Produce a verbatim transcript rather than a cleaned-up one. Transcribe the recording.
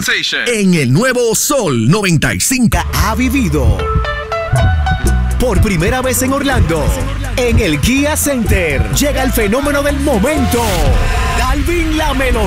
Sensation. En el nuevo Sol noventa y cinco. Ha vivido por primera vez en Orlando, en el Kia Center, llega el fenómeno del momento, Dalvin La Melodía.